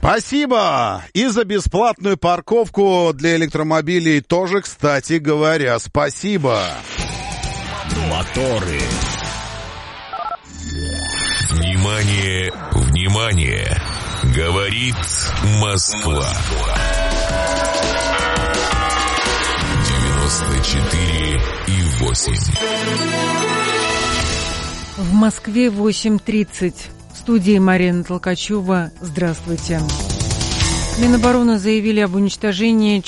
Спасибо! И за бесплатную парковку для электромобилей тоже, кстати говоря, спасибо. Моторы. Внимание, внимание! Говорит Москва. 94,8. В Москве 8:30. В студии Марина Толкачева. Здравствуйте. Минобороны заявили об уничтожении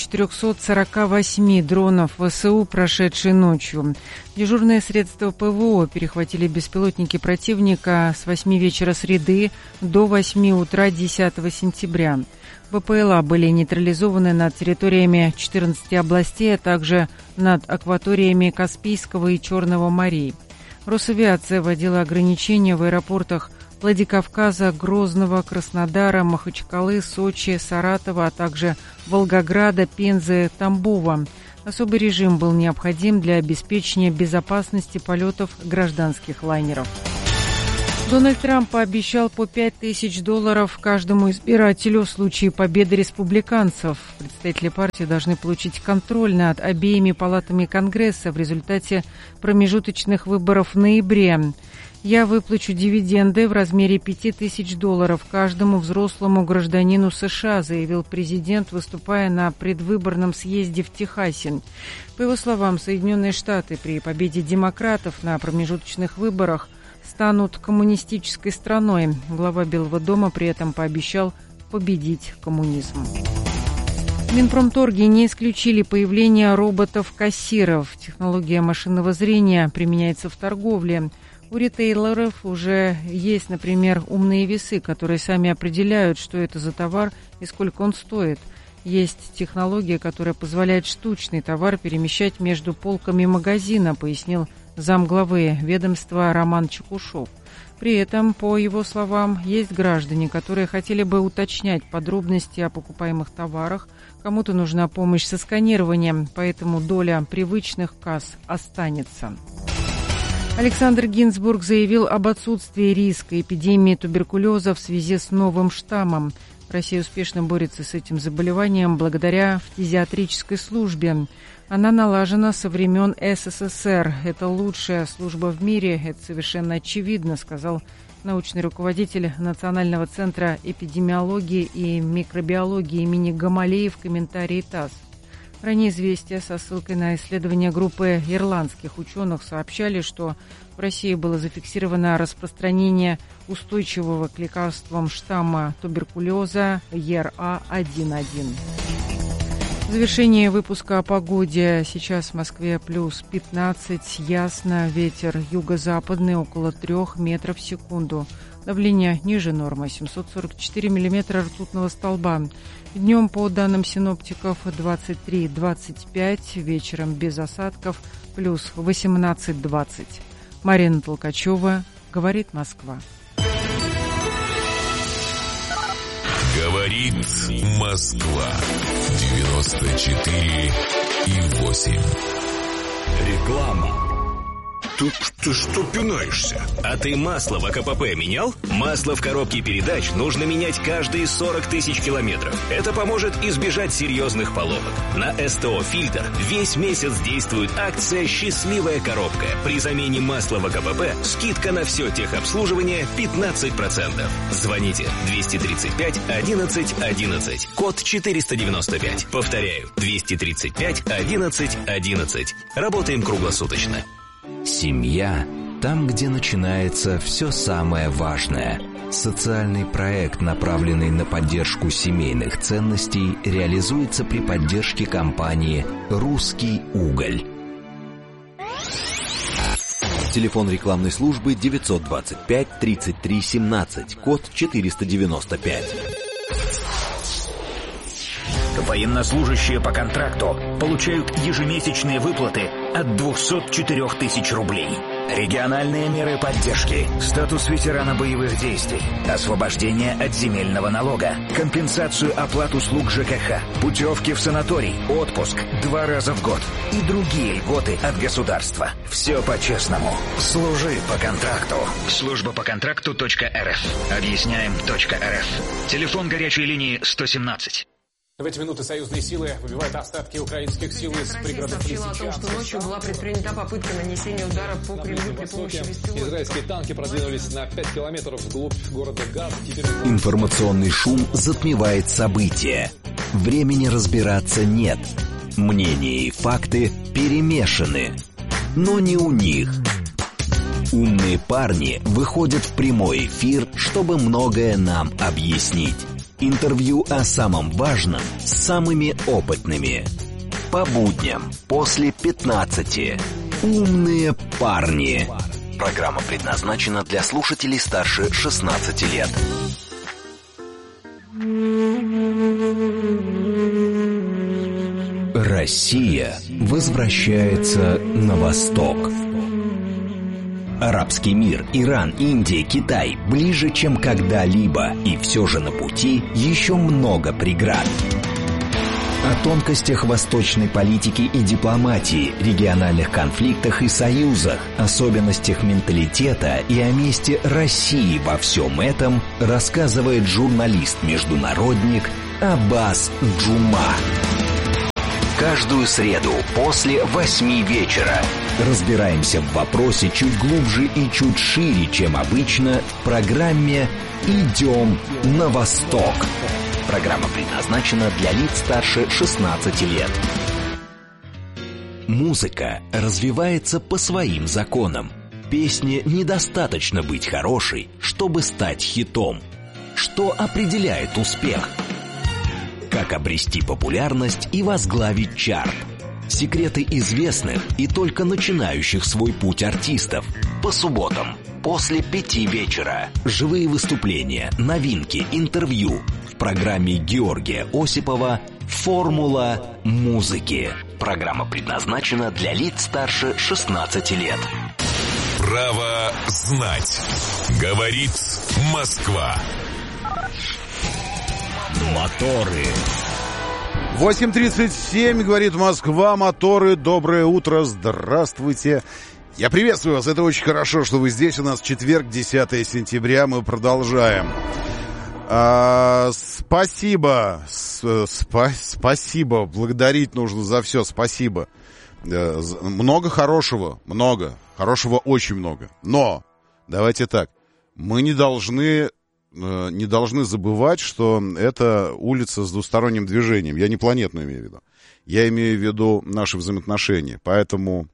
448 дронов ВСУ, прошедшей ночью. Дежурные средства ПВО перехватили беспилотники противника с 8 вечера среды до 8 утра 10 сентября. БПЛА были нейтрализованы над территориями 14 областей, а также над акваториями Каспийского и Черного морей. Росавиация вводила ограничения в аэропортах Владикавказа, Грозного, Краснодара, Махачкалы, Сочи, Саратова, а также Волгограда, Пензы, Тамбова. Особый режим был необходим для обеспечения безопасности полетов гражданских лайнеров. Дональд Трамп пообещал по $5000 каждому избирателю в случае победы республиканцев. Представители партии должны получить контроль над обеими палатами Конгресса в результате промежуточных выборов в ноябре. «Я выплачу дивиденды в размере $5000 каждому взрослому гражданину США», заявил президент, выступая на предвыборном съезде в Техасе. По его словам, Соединенные Штаты при победе демократов на промежуточных выборах станут коммунистической страной. Глава Белого дома при этом пообещал победить коммунизм. В Минпромторге не исключили появление роботов-кассиров. Технология машинного зрения применяется в торговле. У ритейлеров уже есть, например, умные весы, которые сами определяют, что это за товар и сколько он стоит. Есть технология, которая позволяет штучный товар перемещать между полками магазина, пояснил замглавы ведомства Роман Чекушев. При этом, по его словам, есть граждане, которые хотели бы уточнять подробности о покупаемых товарах. Кому-то нужна помощь со сканированием, поэтому доля привычных касс останется. Александр Гинзбург заявил об отсутствии риска эпидемии туберкулеза в связи с новым штаммом. Россия успешно борется с этим заболеванием благодаря фтизиатрической службе. Она налажена со времен СССР. Это лучшая служба в мире, это совершенно очевидно, сказал научный руководитель Национального центра эпидемиологии и микробиологии имени Гамалеи в комментарии ТАСС. Ранее «Известия» со ссылкой на исследования группы ирландских ученых сообщали, что в России было зафиксировано распространение устойчивого к лекарствам штамма туберкулеза ЕРА-1.1. В завершение выпуска о погоде. Сейчас в Москве плюс 15, ясно, ветер юго-западный около 3 метров в секунду. Давление ниже нормы, 744 миллиметра ртутного столба. Днем, по данным синоптиков, 23-25, вечером без осадков, плюс 18-20. Марина Толкачева, говорит Москва. Говорит Москва. 94,8. Реклама. Ты что пинаешься? А ты масло в АКПП менял? Масло в коробке передач нужно менять каждые 40 тысяч километров. Это поможет избежать серьезных поломок. На СТО «Фильтр» весь месяц действует акция «Счастливая коробка». При замене масла в АКПП скидка на все техобслуживание 15%. Звоните 235 11 11. Код 495. Повторяю, 235 11 11. Работаем круглосуточно. Семья – там, где начинается все самое важное. Социальный проект, направленный на поддержку семейных ценностей, реализуется при поддержке компании «Русский уголь». Телефон рекламной службы 925 33 17, код 495. Военнослужащие по контракту получают ежемесячные выплаты от 204 тысяч рублей. Региональные меры поддержки, статус ветерана боевых действий, освобождение от земельного налога, компенсацию оплат услуг ЖКХ, путевки в санаторий, отпуск 2 раза в год и другие льготы от государства. Все по-честному. Служи по контракту. Служба по контракту.рф. Объясняем.рф. Телефон горячей линии 117. В эти минуты союзные силы выбивают остатки украинских сил из пригородов сообщила о том, что ночью была предпринята попытка нанесения удара по Кремлю при помощи беспилотников. Израильские танки продвинулись на 5 километров вглубь города Газ. Информационный шум затмевает события. Времени разбираться нет. Мнения и факты перемешаны. Но не у них. Умные парни выходят в прямой эфир, чтобы многое нам объяснить. Интервью о самом важном с самыми опытными. По будням после 15. Умные парни. Программа предназначена для слушателей старше 16 лет. Россия возвращается на восток. Арабский мир, Иран, Индия, Китай ближе, чем когда-либо, и все же на пути еще много преград. О тонкостях восточной политики и дипломатии, региональных конфликтах и союзах, особенностях менталитета и о месте России во всем этом рассказывает журналист-международник Аббас Джума. Каждую среду после 8 вечера разбираемся в вопросе чуть глубже и чуть шире, чем обычно, в программе «Идем на восток». Программа предназначена для лиц старше 16 лет. Музыка развивается по своим законам. Песне недостаточно быть хорошей, чтобы стать хитом. Что определяет успех? Как обрести популярность и возглавить чарт? Секреты известных и только начинающих свой путь артистов. По субботам после 5 вечера. Живые выступления, новинки, интервью. В программе Георгия Осипова «Формула музыки». Программа предназначена для лиц старше 16 лет. Право знать. Говорит Москва. Моторы. 8:37, говорит Москва, моторы, доброе утро, здравствуйте. Я приветствую вас, это очень хорошо, что вы здесь, у нас четверг, 10 сентября, мы продолжаем. Спасибо, спасибо, благодарить нужно за все, спасибо. Много хорошего, очень много. Но, давайте так, мы не должны забывать, что это улица с двусторонним движением. Я не планетную имею в виду. Я имею в виду наши взаимоотношения. Поэтому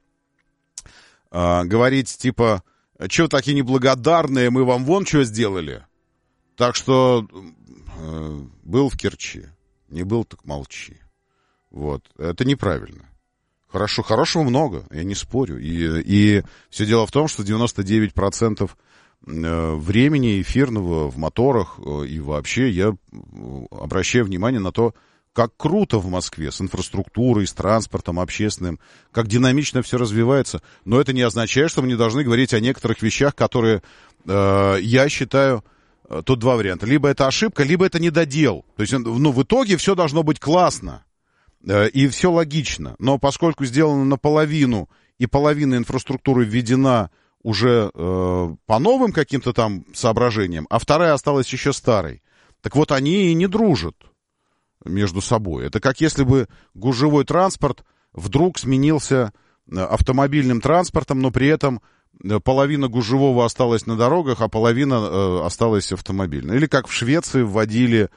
говорить типа, что вы такие неблагодарные, мы вам вон что сделали. Так что был в Керчи, не был, так молчи. Вот. Это неправильно. Хорошего много, я не спорю. И все дело в том, что 99% времени эфирного в моторах и вообще я обращаю внимание на то, как круто в Москве с инфраструктурой, с транспортом общественным, как динамично все развивается. Но это не означает, что мы не должны говорить о некоторых вещах, которые, я считаю, тут два варианта. Либо это ошибка, либо это недодел. То есть, в итоге все должно быть классно и все логично. Но поскольку сделано наполовину, и половина инфраструктуры введена уже по новым каким-то там соображениям, а вторая осталась еще старой. Так вот, они и не дружат между собой. Это как если бы гужевой транспорт вдруг сменился автомобильным транспортом, но при этом половина гужевого осталась на дорогах, а половина осталась автомобильной. Или как в Швеции вводили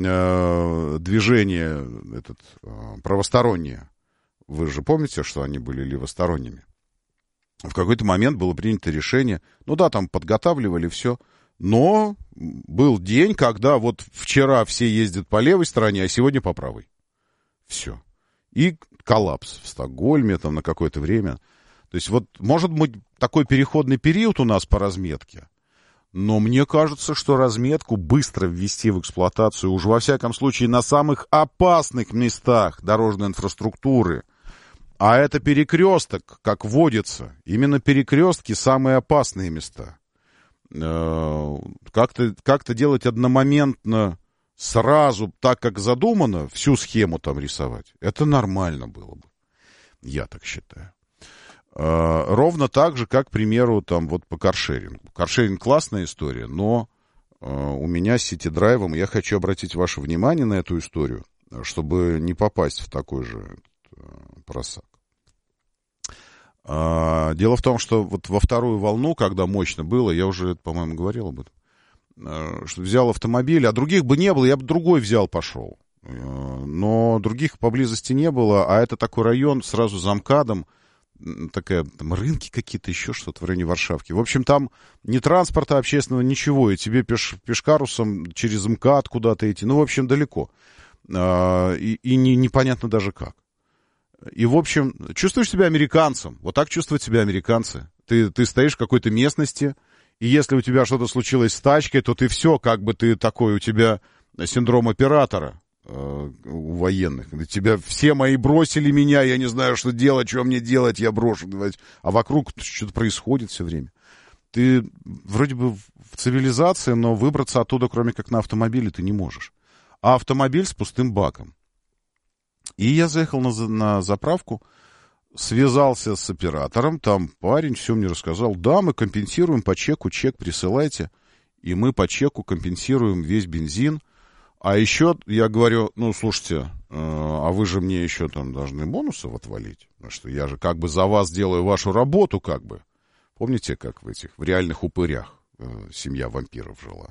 движение правостороннее. Вы же помните, что они были левосторонними? В какой-то момент было принято решение, там подготавливали все, но был день, когда вот вчера все ездят по левой стороне, а сегодня по правой. Все. И коллапс в Стокгольме на какое-то время. То есть может быть такой переходный период у нас по разметке, но мне кажется, что разметку быстро ввести в эксплуатацию, уж во всяком случае на самых опасных местах дорожной инфраструктуры. А это перекресток, как водится. Именно перекрестки самые опасные места. Как-то делать одномоментно сразу, так как задумано, всю схему там рисовать, это нормально было бы. Я так считаю. Ровно так же, как, к примеру, там вот по каршерингу. Каршеринг классная история, но у меня с сити-драйвом, я хочу обратить ваше внимание на эту историю, чтобы не попасть в такой же просак. Дело в том, что вот во вторую волну, когда мощно было, я уже, по-моему, говорил об этом, что взял автомобиль, а других бы не было, я бы другой взял, пошел. Но других поблизости не было, а это такой район сразу за МКАДом, такая, там рынки какие-то, еще что-то в районе Варшавки. В общем, там ни транспорта общественного, ничего, и тебе пешкарусом через МКАД куда-то идти, ну, в общем, далеко. И непонятно даже как. И, в общем, чувствуешь себя американцем. Вот так чувствуют себя американцы. Ты стоишь в какой-то местности, и если у тебя что-то случилось с тачкой, то ты все, как бы ты такой, у тебя синдром оператора у военных. Тебя все мои бросили меня, я не знаю, что делать, что мне делать, я брошу. А вокруг что-то происходит все время. Ты вроде бы в цивилизации, но выбраться оттуда, кроме как на автомобиле, ты не можешь. А автомобиль с пустым баком. И я заехал на заправку, связался с оператором, там парень все мне рассказал. Да, мы компенсируем по чеку, чек присылайте, и мы по чеку компенсируем весь бензин. А еще я говорю, ну, слушайте, а вы же мне еще там должны бонусов отвалить, потому что я же как бы за вас делаю вашу работу, как бы. Помните, как в реальных упырях семья вампиров жила?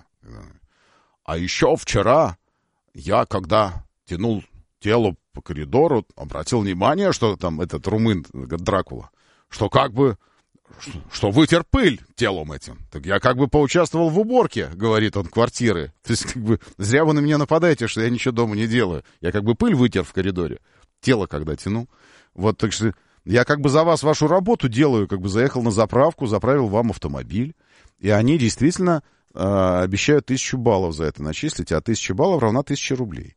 А еще вчера я, когда тянул тело по коридору, обратил внимание, что там этот румын, Дракула, что как бы, что вытер пыль телом этим. Так я как бы поучаствовал в уборке, говорит он, квартиры. То есть как бы зря вы на меня нападаете, что я ничего дома не делаю. Я как бы пыль вытер в коридоре, тело когда тянул. Вот, так что я как бы за вас вашу работу делаю, как бы заехал на заправку, заправил вам автомобиль. И они действительно обещают 1000 баллов за это начислить, а 1000 баллов равна 1000 рублей.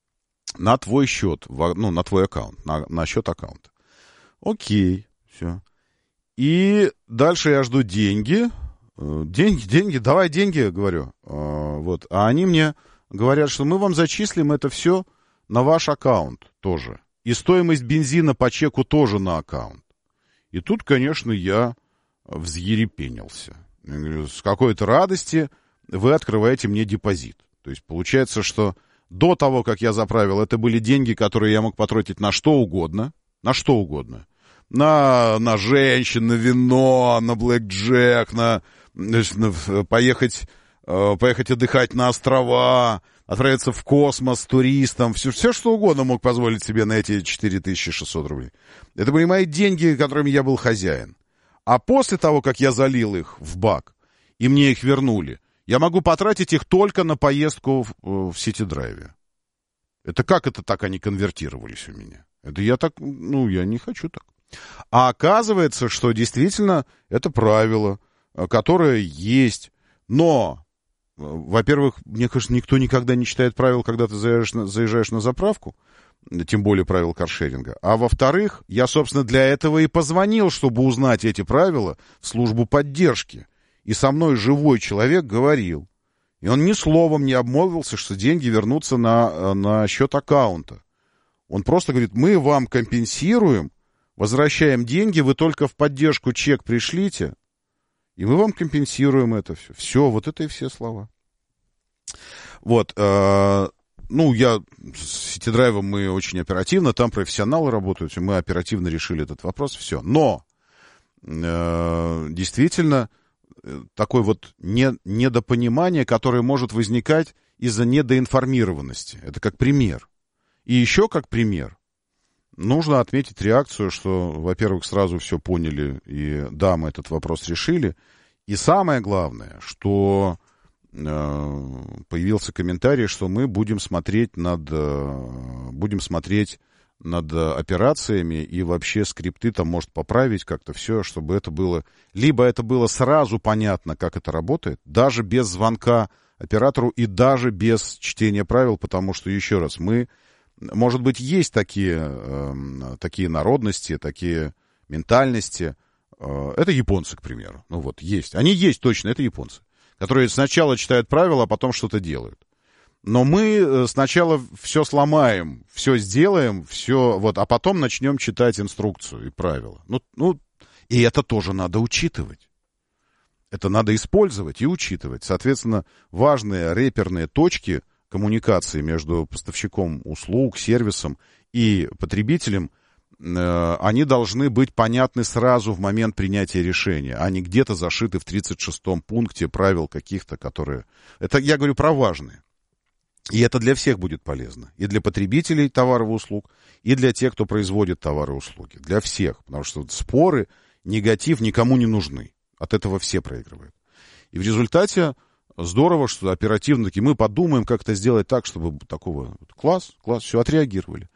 На твой счет, ну, на твой аккаунт, на счет аккаунта. Окей, все. И дальше я жду деньги. Деньги, давай деньги, говорю. Вот. А они мне говорят, что мы вам зачислим это все на ваш аккаунт тоже. И стоимость бензина по чеку тоже на аккаунт. И тут, конечно, я взъерепенился. Я говорю, с какой-то радости вы открываете мне депозит. То есть получается, что до того, как я заправил, это были деньги, которые я мог потратить на что угодно. На что угодно. На женщин, на вино, на блэкджек, на поехать отдыхать на острова, отправиться в космос с туристом. Все что угодно мог позволить себе на эти 4600 рублей. Это были мои деньги, которыми я был хозяин. А после того, как я залил их в бак, и мне их вернули, я могу потратить их только на поездку в сити-драйве. Это как это так они конвертировались у меня? Это я так, ну, я не хочу так. А оказывается, что действительно это правило, которое есть. Но, во-первых, мне кажется, никто никогда не читает правил, когда ты заезжаешь на заправку, тем более правил каршеринга. А во-вторых, я, собственно, для этого и позвонил, чтобы узнать эти правила в службу поддержки. И со мной живой человек говорил. И он ни словом не обмолвился, что деньги вернутся на счет аккаунта. Он просто говорит, мы вам компенсируем, возвращаем деньги, вы только в поддержку чек пришлите, и мы вам компенсируем это все. Все, вот это и все слова. Вот, ну, я с сити-драйвом мы очень оперативно, там профессионалы работают, мы оперативно решили этот вопрос, все. Но, действительно, такое вот недопонимание, которое может возникать из-за недоинформированности. Это как пример. И еще как пример. Нужно отметить реакцию, что, во-первых, сразу все поняли, и да, мы этот вопрос решили. И самое главное, что появился комментарий, что мы будем смотреть над операциями, и вообще скрипты там может поправить как-то все, чтобы это было... Либо это было сразу понятно, как это работает, даже без звонка оператору и даже без чтения правил, потому что, еще раз, мы... Может быть, есть такие народности, такие ментальности. Это японцы, к примеру. Ну вот, есть. Они есть точно, это японцы. Которые сначала читают правила, а потом что-то делают. Но мы сначала все сломаем, все сделаем, все, вот, а потом начнем читать инструкцию и правила. И это тоже надо учитывать. Это надо использовать и учитывать. Соответственно, важные реперные точки коммуникации между поставщиком услуг, сервисом и потребителем, они должны быть понятны сразу в момент принятия решения, а не где-то зашиты в 36-м пункте правил каких-то, которые... Это я говорю про важные. И это для всех будет полезно. И для потребителей товаров и услуг, и для тех, кто производит товары и услуги. Для всех. Потому что споры, негатив никому не нужны. От этого все проигрывают. И в результате здорово, что оперативно-таки мы подумаем, как это сделать так, чтобы такого... Класс, все, отреагировали.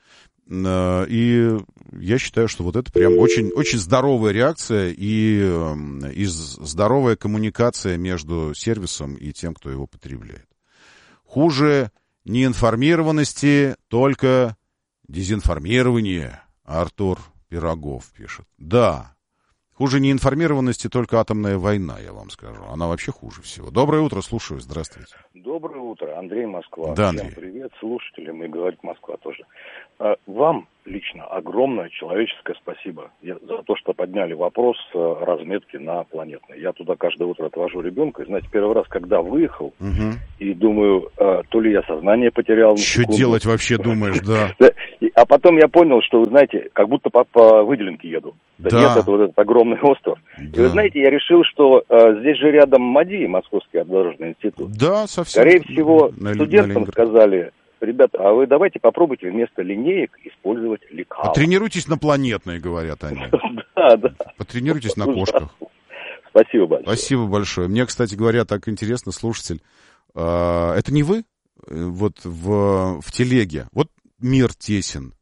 И я считаю, что вот это прям очень, очень здоровая реакция и здоровая коммуникация между сервисом и тем, кто его потребляет. Хуже неинформированности, только дезинформирование. Артур Пирогов пишет. Да, хуже неинформированности только атомная война, я вам скажу. Она вообще хуже всего. Доброе утро, слушаю, здравствуйте. Доброе утро, Андрей, Москва. Да, Всем Андрей. привет, слушателям, и говорит Москва тоже. Вам лично огромное человеческое спасибо за то, что подняли вопрос разметки на Планетной. Я туда каждое утро отвожу ребенка, и, знаете, первый раз, когда выехал, и думаю, то ли я сознание потерял. Что делать вообще, думаешь, да. А потом я понял, что, вы знаете, как будто по выделенке еду. Да нет, это вот этот огромный остров. Да. И вы знаете, я решил, что здесь же рядом МАДИ, Московский автодорожный институт. Да, совсем. Скорее всего, студентам сказали: ребята, а вы давайте попробуйте вместо линеек использовать лекала. Тренируйтесь на Планетной, говорят они. Да. Потренируйтесь на кошках. Спасибо большое. Спасибо большое. Мне, кстати говоря, так интересно, слушатель. Это не вы? Вот в телеге. Вот мир тесен.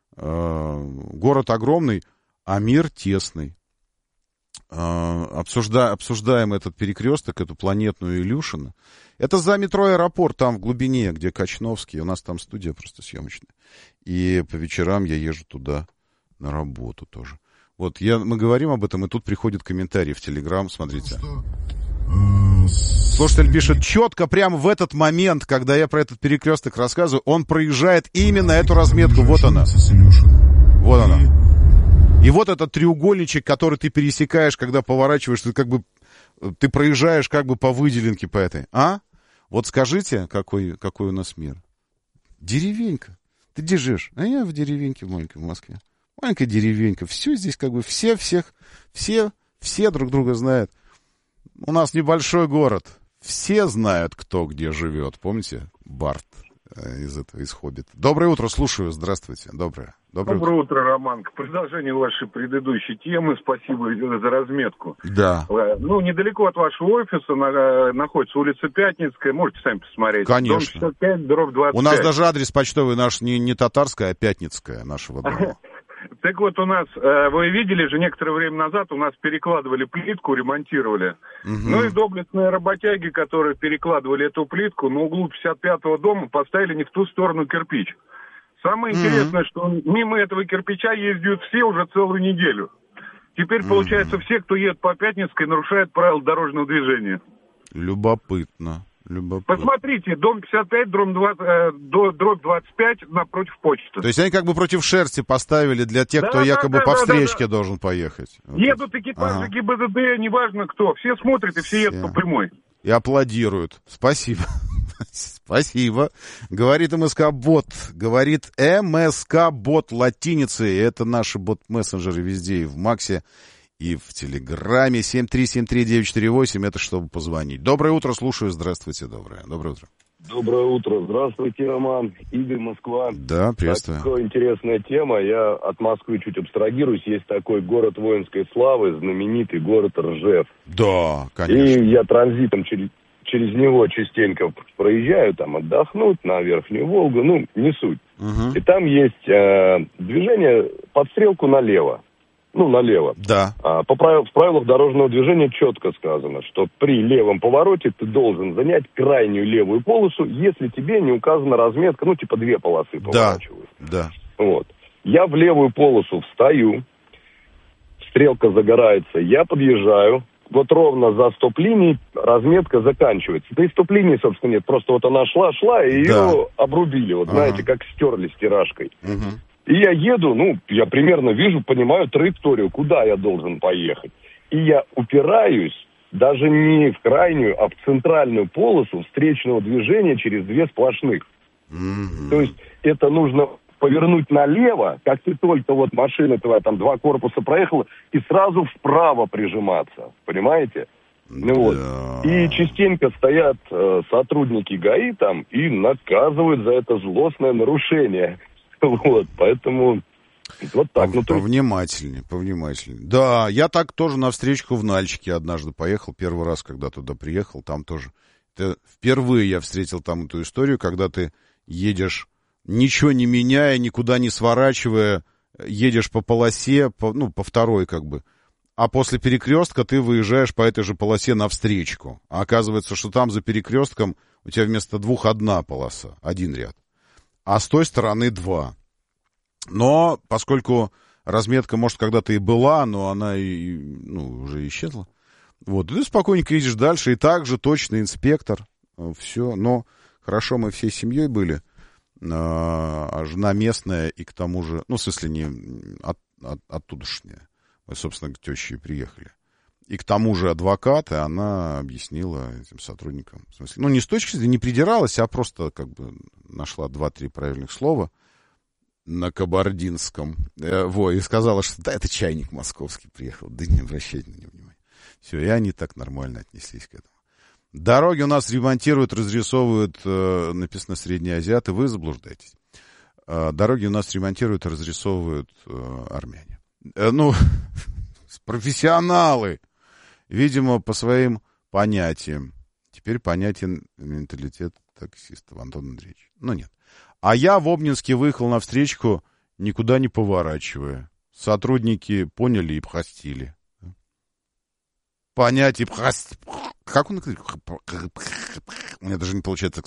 Город огромный, а мир тесный. Обсуждаем этот перекресток, эту Планетную Илюшина. Это за метро Аэропорт, там в глубине, где Качновский. У нас там студия просто съемочная. И по вечерам я езжу туда на работу тоже. Вот мы говорим об этом, и тут приходит комментарий в Телеграм, смотрите. Слушатель пишет, четко прямо в этот момент, когда я про этот перекресток рассказываю, он проезжает именно эту разметку. Вот она. Вот она. И вот этот треугольничек, который ты пересекаешь, когда поворачиваешь, ты проезжаешь как бы по выделенке по этой. А? Вот скажите, какой у нас мир. Деревенька. Ты где живешь? А я в деревеньке маленькой в Москве. Маленькая деревенька. Все здесь как бы все друг друга знают. У нас небольшой город. Все знают, кто где живет. Помните? Барт из «Хоббита». Доброе утро, слушаю. Здравствуйте. Доброе утро, Роман. К продолжению вашей предыдущей темы, спасибо за разметку. Да. Недалеко от вашего офиса находится улица Пятницкая. Можете сами посмотреть. Конечно. Дом 65, дробь 25. У нас даже адрес почтовый наш не Татарская, а Пятницкая нашего дома. Так вот, у нас, вы видели же, некоторое время назад у нас перекладывали плитку, ремонтировали. Ну и доблестные работяги, которые перекладывали эту плитку, на углу 55-го дома поставили не в ту сторону кирпич. Самое интересное, что мимо этого кирпича ездят все уже целую неделю. Теперь, получается, все, кто едет по Пятницкой, нарушают правила дорожного движения. Любопытно. Посмотрите, дом 55, дробь 25 напротив почты. То есть они как бы против шерсти поставили для тех, кто якобы по встречке должен поехать. Едут экипажи ГИБДД, неважно кто. Все смотрят и все едут по прямой. И аплодируют. Спасибо. Спасибо. Говорит МСК-бот. Говорит МСК-бот латиницей. Это наши бот-мессенджеры везде, и в Максе, и в Телеграме. 7373948. Это чтобы позвонить. Доброе утро, слушаю. Здравствуйте. Доброе утро. Доброе утро. Здравствуйте, Роман. Игорь, Москва. Да, приветствую. Такая интересная тема. Я от Москвы чуть абстрагируюсь. Есть такой город воинской славы, знаменитый город Ржев. Да, конечно. И я транзитом через него частенько проезжаю, там отдохнуть на Верхнюю Волгу. Не суть. И там есть движение под стрелку налево. Налево. Да. В правилах дорожного движения четко сказано, что при левом повороте ты должен занять крайнюю левую полосу, если тебе не указана разметка, две полосы поворачивают. Да. Вот. Я в левую полосу встаю, стрелка загорается, я подъезжаю, вот ровно за стоп-линией разметка заканчивается. Да и стоп-линии, собственно, нет. Просто вот она шла, и ее обрубили. Вот знаете, как стерли стиражкой. И я еду, я примерно вижу, понимаю траекторию, куда я должен поехать. И я упираюсь даже не в крайнюю, а в центральную полосу встречного движения через две сплошных. То есть это нужно повернуть налево, как ты только вот машина твоя, там 2 корпуса проехала, и сразу вправо прижиматься. Понимаете? И частенько стоят сотрудники ГАИ там и наказывают за это злостное нарушение. Поэтому вот так. Повнимательнее. Да, я так тоже на встречку в Нальчике однажды поехал, первый раз, когда туда приехал, там тоже. Впервые я встретил там эту историю, когда ты едешь, ничего не меняя, никуда не сворачивая, едешь по полосе, по второй как бы, а после перекрестка ты выезжаешь по этой же полосе навстречку. А оказывается, что там за перекрестком у тебя вместо 2 1 полоса, 1 ряд. А с той стороны 2. Но поскольку разметка, может, когда-то и была, но она уже исчезла, вот, ты спокойненько едешь дальше, и также точно инспектор, все. Но хорошо, мы всей семьей были, жена местная, и к тому же, в смысле, не оттудошняя. Мы, собственно, к теще приехали. И к тому же адвокат, и она объяснила этим сотрудникам. В смысле, не с точки зрения, не придиралась, а просто как бы нашла 2-3 правильных слова на кабардинском. И сказала, что да, это чайник московский приехал. Да не обращайте на него внимания. Все, и они так нормально отнеслись к этому. Дороги у нас ремонтируют, разрисовывают, написано «Средние азиаты», вы заблуждаетесь. Дороги у нас ремонтируют, разрисовывают армяне. Профессионалы. Видимо, по своим понятиям. Теперь понятен менталитет таксистов, Антон Андреевич. Нет. А я в Обнинске выехал на встречку, никуда не поворачивая. Сотрудники поняли и простили. Понять и простили. Как он говорит? У меня даже не получается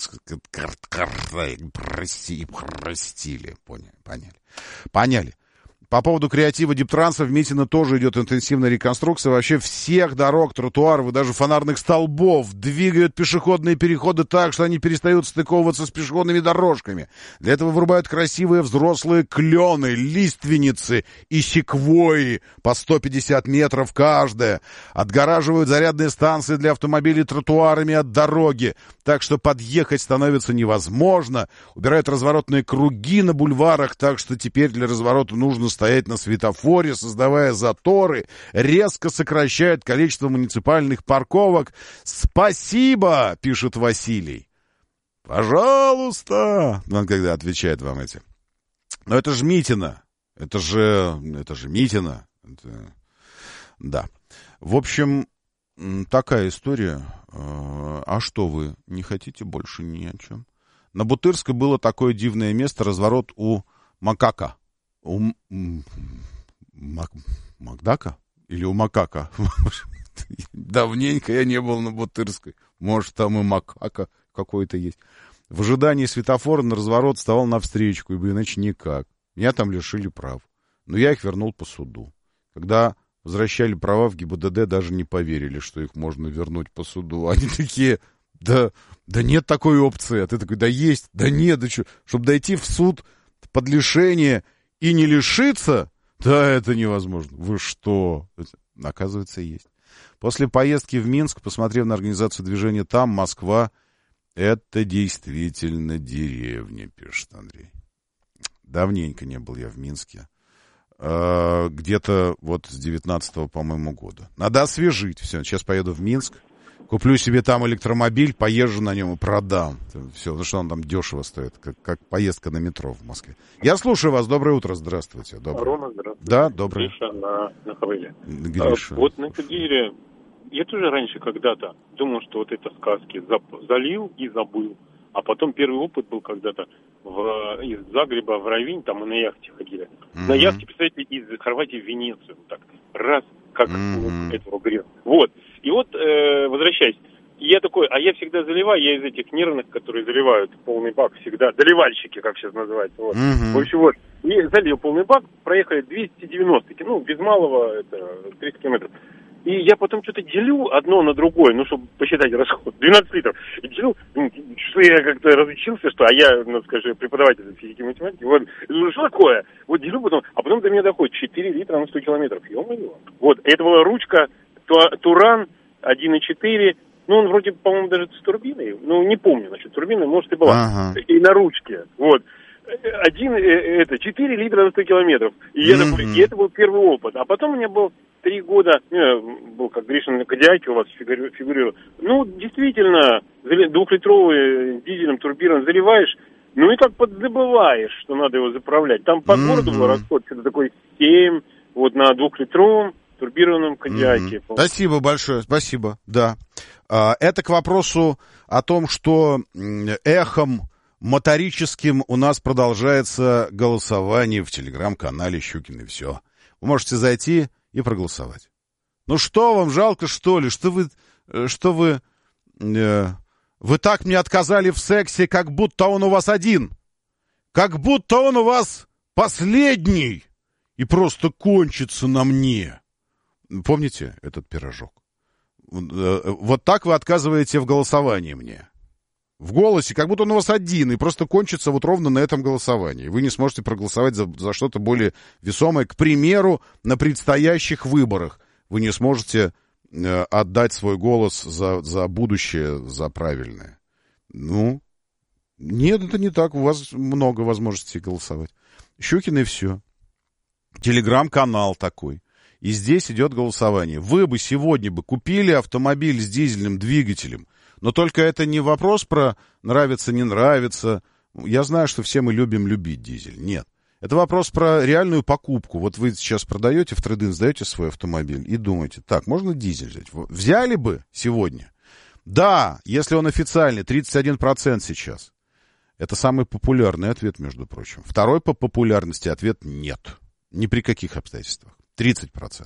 простили. Поняли. По поводу креатива Диптранса в Митино тоже идет интенсивная реконструкция вообще всех дорог, тротуаров и даже фонарных столбов. Двигают пешеходные переходы так, что они перестают стыковываться с пешеходными дорожками. Для этого вырубают красивые взрослые клены, лиственницы и секвойи по 150 метров каждая. Отгораживают зарядные станции для автомобилей тротуарами от дороги, так что подъехать становится невозможно. Убирают разворотные круги на бульварах, так что теперь для разворота нужно стоять на светофоре, создавая заторы, резко сокращают количество муниципальных парковок. «Спасибо!» — пишет Василий. «Пожалуйста!» — он когда отвечает вам этим. Но это же Митино. Это же Митино. Да. В общем, такая история. А что вы, не хотите больше ни о чем? На Бутырской было такое дивное место, разворот у Макака. У Макдака? Или у Макака? Давненько я не был на Бутырской. Может, там и Макака какой-то есть. В ожидании светофора на разворот вставал навстречу, ибо иначе никак. Меня там лишили прав. Но я их вернул по суду. Когда возвращали права в ГИБДД, даже не поверили, что их можно вернуть по суду. Они такие, да нет такой опции. А ты такой, да есть, да нет, да что? Чтобы дойти в суд под лишение и не лишиться, да это невозможно. Вы что? Оказывается, есть. После поездки в Минск, посмотрев на организацию движения там, Москва, это действительно деревня, пишет Андрей. Давненько не был я в Минске. Где-то вот с 19-го, по-моему, года. Надо освежить. Все, сейчас поеду в Минск. Куплю себе там электромобиль, поезжу на нем и продам. Все, потому что он там дешево стоит, как поездка на метро в Москве. Я слушаю вас. Доброе утро. Здравствуйте. Рома, здравствуйте. Да, доброе. Гриша на Хавеле. Гриша. Вот на этой деле, я тоже раньше когда-то думал, что вот это сказки залил и забыл. А потом первый опыт был когда-то из Загреба в Равинь, там мы на яхте ходили. На яхте, представляете, из Хорватии в Венецию. Вот так, раз, как этого грез. Вот. И вот, возвращаясь, я такой, а я всегда заливаю, я из этих нервных, которые заливают полный бак всегда, доливальщики, как сейчас называется. Вот. В общем, вот, и залил полный бак, проехали 290, без малого, это 30 километров. И я потом что-то делю одно на другое, ну, чтобы посчитать расход. 12 литров. И делю, что я как-то разучился, что, а я, ну, скажи, преподаватель физики и математики, вот, что такое? Вот делю потом, а потом до меня доходит 4 литра на 100 километров. Ё-моё. Вот, это была ручка Туран 1.4, ну, он вроде, по-моему, даже с турбиной, ну, не помню насчет турбины, может, и была. И на ручке, вот. 4 литра на 100 километров. И это был первый опыт. А потом у меня был 3 года, был как Гришин на Кодиаке у вас фигурировал. Ну, действительно, 2-литровый дизелем турбированный заливаешь, ну и как подзабываешь, что надо его заправлять. Там по городу был расход, что-то такое 7, вот на 2-литровом турбированном Кодиаке. Спасибо большое, спасибо, да. Это к вопросу о том, что эхом моторическим у нас продолжается голосование в телеграм-канале Щукин и все. Вы можете зайти и проголосовать. Ну что вам, жалко, что ли? Что вы так мне отказали в сексе, как будто он у вас один. Как будто он у вас последний и просто кончится на мне. Помните этот пирожок? Вот так вы отказываете в голосовании мне. В голосе, как будто он у вас один, и просто кончится вот ровно на этом голосовании. Вы не сможете проголосовать за что-то более весомое. К примеру, на предстоящих выборах вы не сможете отдать свой голос за будущее, за правильное. Ну, нет, это не так. У вас много возможностей голосовать. Щукин и все. Телеграм-канал такой. И здесь идет голосование. Вы бы сегодня купили автомобиль с дизельным двигателем, но только это не вопрос про нравится, не нравится. Я знаю, что все мы любим любить дизель. Нет. Это вопрос про реальную покупку. Вот вы сейчас продаете в трейд-ин, сдаете свой автомобиль и думаете, так, можно дизель взять? Взяли бы сегодня? Да, если он официальный, 31% сейчас. Это самый популярный ответ, между прочим. Второй по популярности ответ нет. Ни при каких обстоятельствах. 30%.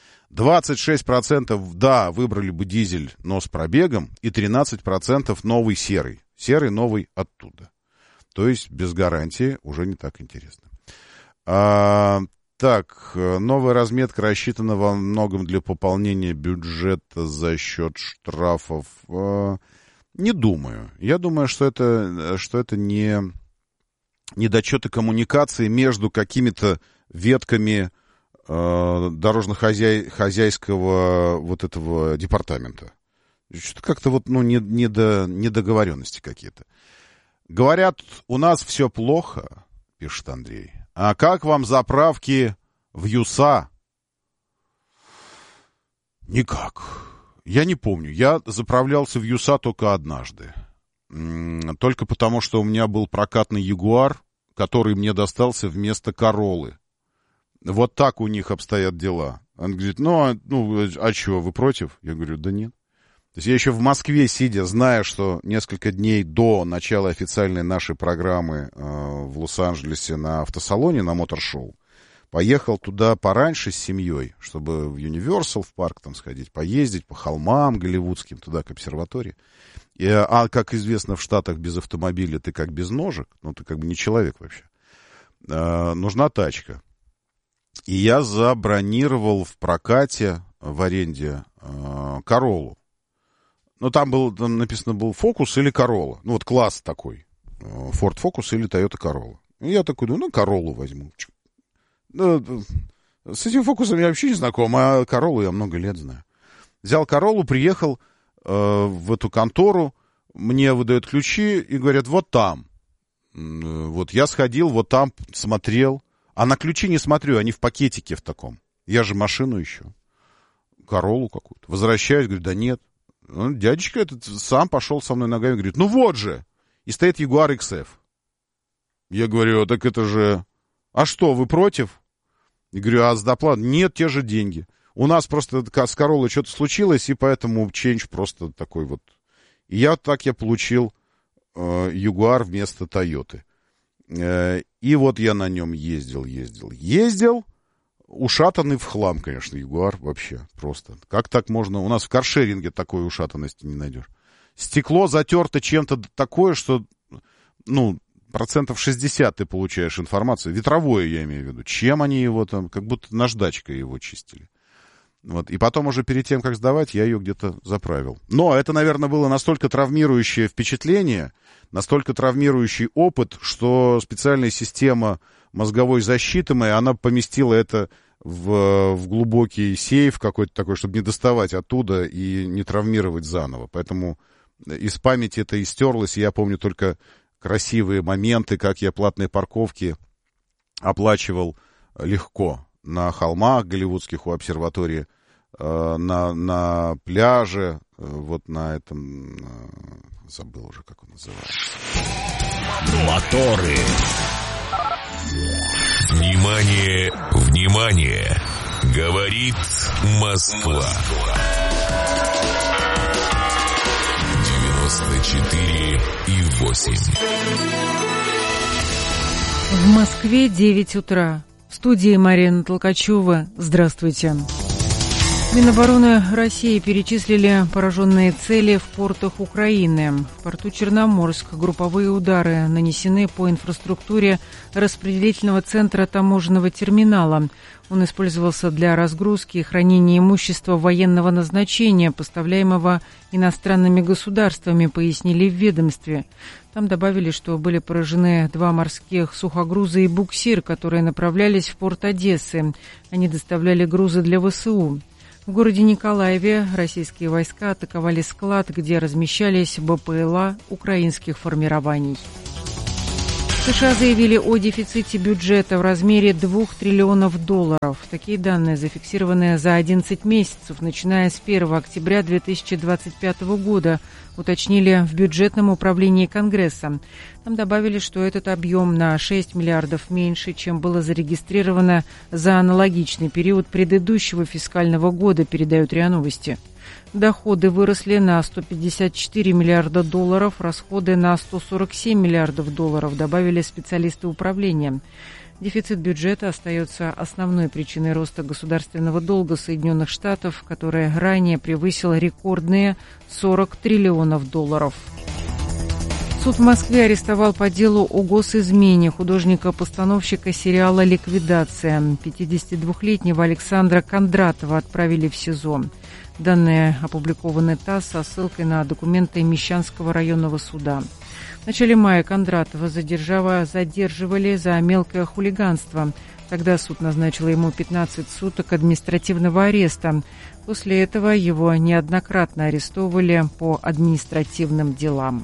26% да, выбрали бы дизель, но с пробегом, и 13% новый серый. Серый новый оттуда. То есть без гарантии уже не так интересно. Так, новая разметка рассчитана во многом для пополнения бюджета за счет штрафов. Не думаю. Я думаю, что это не недочеты коммуникации между какими-то ветками дорожно-хозяйского вот этого департамента. Что-то как-то вот, ну, недоговоренности какие-то. Говорят, у нас все плохо, пишет Андрей. А как вам заправки в ЮСА? Никак. Я не помню. Я заправлялся в ЮСА только однажды. Только потому, что у меня был прокатный Ягуар, который мне достался вместо Короллы. Вот так у них обстоят дела. Он говорит, а чего, вы против? Я говорю, да нет. То есть я еще в Москве, сидя, зная, что несколько дней до начала официальной нашей программы в Лос-Анджелесе на автосалоне, на мотор-шоу, поехал туда пораньше с семьей, чтобы в Universal, в парк там сходить, поездить по холмам голливудским, туда к обсерватории. А, как известно, в Штатах без автомобиля ты как без ножек, ты как бы не человек вообще. Нужна тачка. И я забронировал в прокате, в аренде, Короллу. Там написано был Фокус или Королла. Вот класс такой. Ford Focus или Toyota Corolla. И я такой думаю, Короллу возьму. С этим Фокусом я вообще не знаком, а Короллу я много лет знаю. Взял Короллу, приехал в эту контору, мне выдают ключи и говорят, вот там. Вот я сходил, вот там смотрел. А на ключи не смотрю, они в пакетике в таком. Я же машину ищу. Короллу какую-то. Возвращаюсь, говорю, да нет. Дядечка этот сам пошел со мной ногами, говорит, вот же. И стоит Jaguar XF. Я говорю, так это же... А что, вы против? Я говорю, а с доплатой? Нет, те же деньги. У нас просто с Короллой что-то случилось, и поэтому чейндж просто такой вот. И я получил Jaguar вместо Тойоты. И вот я на нем ездил, ушатанный в хлам, конечно, Ягуар вообще просто. Как так можно? У нас в каршеринге такой ушатанности не найдешь. Стекло затерто чем-то такое, что, 60% ты получаешь информацию. Ветровое, я имею в виду. Чем они его там, как будто наждачкой его чистили. Вот. И потом уже перед тем, как сдавать, я ее где-то заправил. Но это, наверное, было настолько травмирующее впечатление, настолько травмирующий опыт, что специальная система мозговой защиты моя, она поместила это в глубокий сейф какой-то такой, чтобы не доставать оттуда и не травмировать заново. Поэтому из памяти это и стерлось, и я помню только красивые моменты, как я платные парковки оплачивал легко на холмах голливудских у обсерватории, на пляже, вот на этом, забыл уже, как он называется. Моторы. Внимание, внимание! Говорит Москва. 94,8. В Москве 9 утра. В студии Марина Толкачева. Здравствуйте. Минобороны России перечислили пораженные цели в портах Украины. В порту Черноморск групповые удары нанесены по инфраструктуре распределительного центра таможенного терминала. Он использовался для разгрузки и хранения имущества военного назначения, поставляемого иностранными государствами, пояснили в ведомстве. Там добавили, что были поражены 2 морских сухогруза и буксир, которые направлялись в порт Одессы. Они доставляли грузы для ВСУ. В городе Николаеве российские войска атаковали склад, где размещались БПЛА украинских формирований. США заявили о дефиците бюджета в размере $2 триллионов. Такие данные зафиксированы за 11 месяцев, начиная с 1 октября 2025 года, уточнили в бюджетном управлении Конгресса. Там добавили, что этот объем на 6 миллиардов меньше, чем было зарегистрировано за аналогичный период предыдущего фискального года, передают РИА Новости. Доходы выросли на $154 миллиарда, расходы на $147 миллиардов, добавили специалисты управления. Дефицит бюджета остается основной причиной роста государственного долга Соединенных Штатов, который ранее превысил рекордные $40 триллионов. Суд в Москве арестовал по делу о госизмене художника-постановщика сериала «Ликвидация». 52-летнего Александра Кондратова отправили в СИЗО. Данные опубликованы ТАСС со ссылкой на документы Мещанского районного суда. В начале мая Кондратова задерживали за мелкое хулиганство. Тогда суд назначил ему 15 суток административного ареста. После этого его неоднократно арестовывали по административным делам.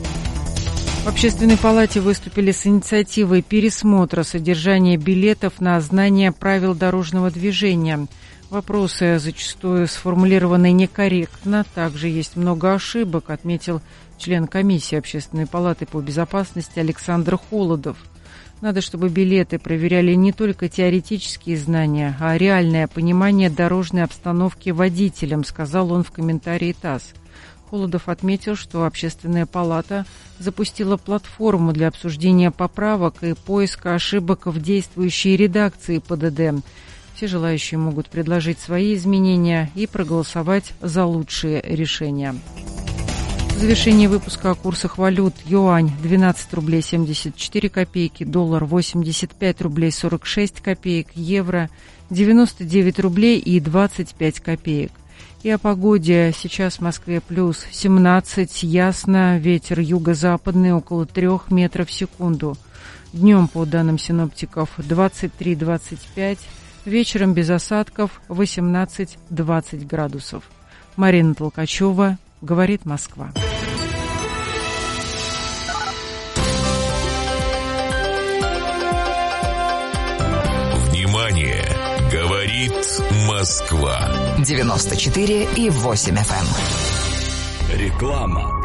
В Общественной палате выступили с инициативой пересмотра содержания билетов на знание правил дорожного движения. Вопросы зачастую сформулированы некорректно. Также есть много ошибок, отметил член комиссии Общественной палаты по безопасности Александр Холодов. Надо, чтобы билеты проверяли не только теоретические знания, а реальное понимание дорожной обстановки водителям, сказал он в комментарии ТАСС. Холодов отметил, что Общественная палата запустила платформу для обсуждения поправок и поиска ошибок в действующей редакции ПДД. Все желающие могут предложить свои изменения и проголосовать за лучшие решения. В завершении выпуска о курсах валют: юань 12 рублей 74 копейки, доллар 85 рублей 46 копеек, евро 99 рублей и 25 копеек. И о погоде. Сейчас в Москве плюс 17, ясно, ветер юго-западный около 3 метров в секунду. Днем, по данным синоптиков, 23-25, вечером без осадков 18-20 градусов. Марина Толкачева, говорит Москва. Внимание! Говорит Москва. 94,8 FM. Реклама.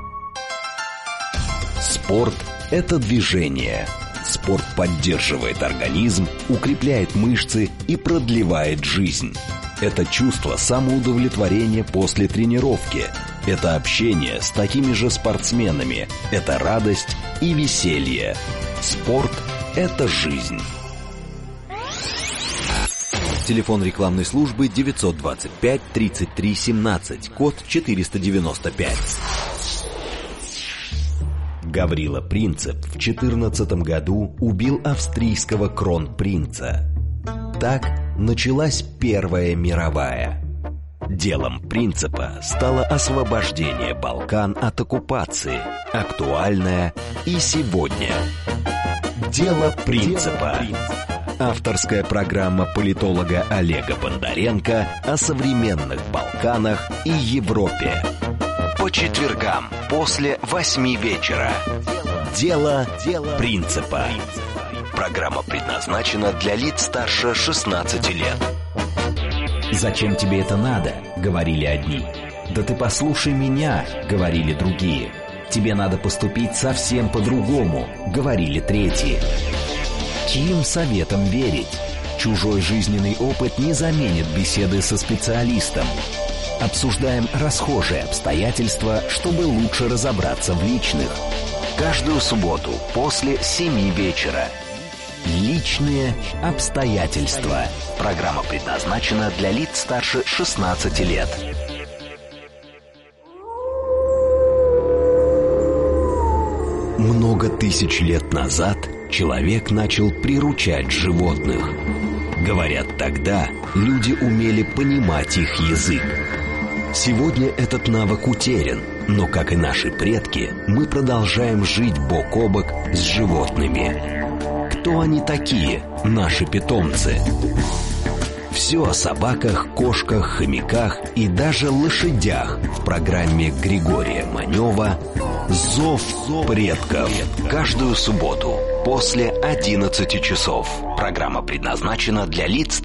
Спорт – это движение. Спорт поддерживает организм, укрепляет мышцы и продлевает жизнь. Это чувство самоудовлетворения после тренировки. Это общение с такими же спортсменами. Это радость и веселье. Спорт – это жизнь. Телефон рекламной службы 925 33 17, код 495. Гаврила Принцип в 2014 году убил австрийского кронпринца. Так началась Первая мировая. Делом принципа стало освобождение Балкан от оккупации, актуальное и сегодня. Дело принципа. Авторская программа политолога Олега Бондаренко о современных Балканах и Европе. По четвергам после 8 вечера. Дело принципа. Программа предназначена для лиц старше 16 лет. «Зачем тебе это надо?» — говорили одни. «Да ты послушай меня», — говорили другие. «Тебе надо поступить совсем по-другому», — говорили третьи. Чьим советом верить? Чужой жизненный опыт не заменит беседы со специалистом. Обсуждаем расхожие обстоятельства, чтобы лучше разобраться в личных. Каждую субботу после 7 вечера. Личные обстоятельства. Программа предназначена для лиц старше 16 лет. Много тысяч лет назад человек начал приручать животных. Говорят, тогда люди умели понимать их язык. Сегодня этот навык утерян, но, как и наши предки, мы продолжаем жить бок о бок с животными. Кто они такие, наши питомцы? Все о собаках, кошках, хомяках и даже лошадях в программе Григория Манева «Зов предков». Каждую субботу после 11 часов. Программа предназначена для лиц